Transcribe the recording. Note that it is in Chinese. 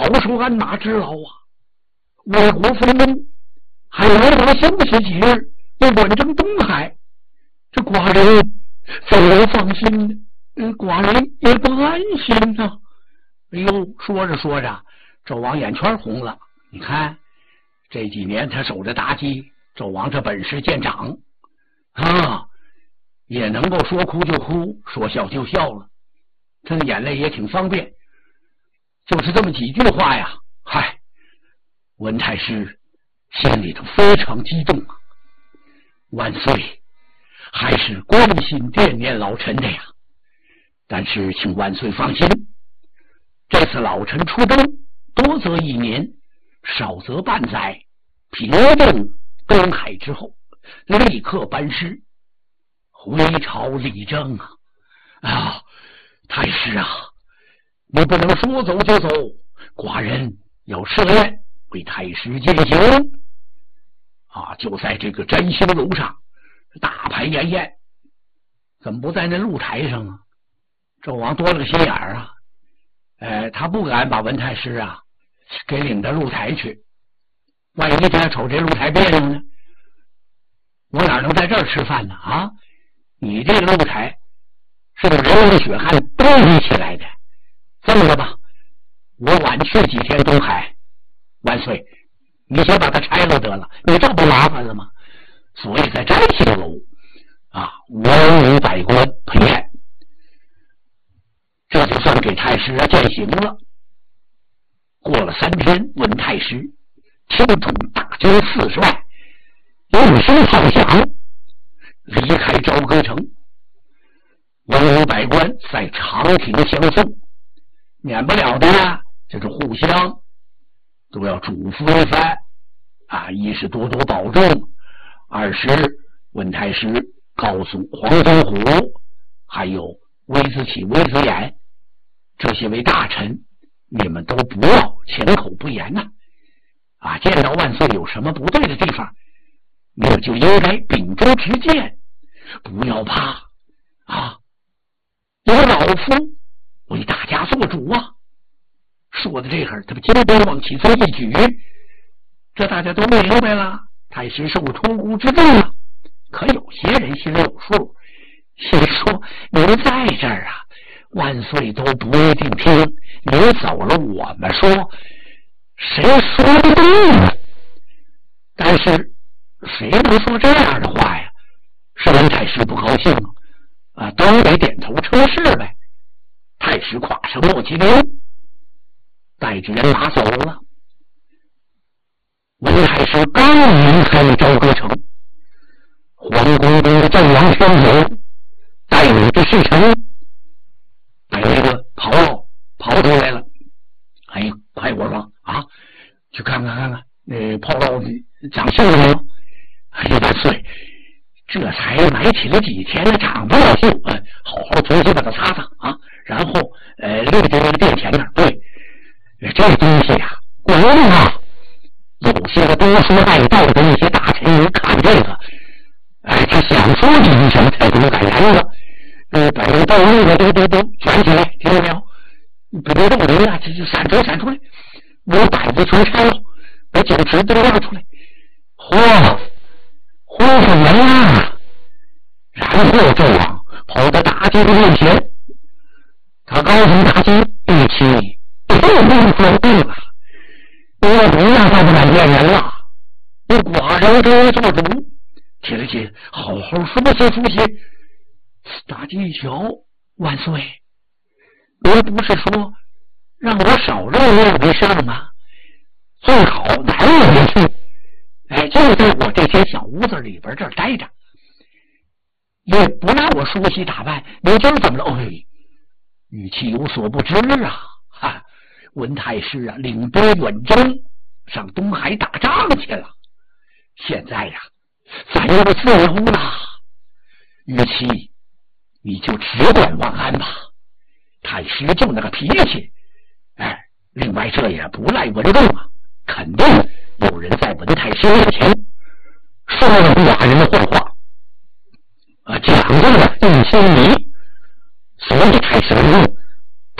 好说鞍马之劳啊！为国分忧，还来到了相识几日，要远征东海，这寡人怎能放心呢？寡人也不安心呐。哎呦，说着说着，纣王眼圈红了。你看这几年他守着妲己，纣王这本事见长啊，也能够说哭就哭，说笑就笑了，这个眼泪也挺方便。就是这么几句话呀，嗨，文太师心里头非常激动啊！万岁还是关心惦念老臣的呀，但是请万岁放心，这次老臣出征，多则1年，少则半载，平定东海之后，立刻班师回朝理政啊！啊，太师啊，你不能说走就走，寡人要设宴为太师进行啊！就在这个摘星楼上大排筵宴，怎么不在那露台上啊？纣王多了个心眼儿啊，他不敢把文太师啊给领到露台去，万一他瞅这露台别扭呢？我哪能在这儿吃饭呢？啊，你这个露台是有人类血汗堆积起来的。这么着吧，我晚去几天东海，万岁，你先把它拆了得了，你这不麻烦了吗？所以在摘星楼啊，文武百官陪宴，这就算给太师践行了。过了3天，文太师听统大军40万，应声炮响，离开朝歌城。文武百官在长亭相送，免不了的呀，就是互相都要嘱咐一番啊，一是多多保重，二是文太师告诉黄宗虎还有微子启、微子衍这些位大臣，你们都不要潜口不言呐！啊，见到万岁有什么不对的地方，你们就应该秉烛直谏，不要怕啊！有老夫为大家做主啊！说的这会儿，他们金兵往起风一举，这大家都明白了，太师受出国之重了。可有些人心里有数，心说您在这儿啊，万岁都不一定听，您走了我们说谁说的对呢？但是谁能说这样的话呀？是文太师不高兴啊，都得点头称是呗。太师跨上莫麒麟，带着人马走了。文太师刚离开朝歌城，皇宫中的阵亡天子带领着侍臣把那个刨出来了。哎呀，快我说啊，去看看那炮烙长锈了没有？哎呀，万岁，这才埋起了几天了，长不了锈，好好重新把它擦擦啊，然后立在那个殿前面。对，这东西啊，管用啊！有些个多说带道的一些大臣，一看这个，他想说几句什么，他都敢言了。把这个道路都卷起来，听到没有？别动人啊，这就闪出来，我摆子全拆了，把酒池都亮出来。嚯，恢复人啊！然后纣王跑到妲己的面前，他告诉妲己：“玉妻，不能说对了，你要不让他不敢见人了，你寡人给做主。起，好好说些。”妲己一瞧，万岁，您不是说让我少肉也没事吗？最好哪也没去，就在我这间小屋子里边这儿待着，也不让我梳洗打扮，你这怎么了？玉妻有所不知啊，文太师啊，领兵远征，上东海打仗去了。现在呀，咱有自由了。玉妻，你就只管晚安吧。太师就那个脾气，另外这也不赖文仲啊，肯定有人在文太师面前说了寡人的坏话，讲究了一心理，所以太师文仲